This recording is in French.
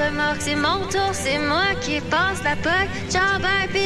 remorque, c'est mon tour, c'est moi qui passe la POC. Ciao, ben,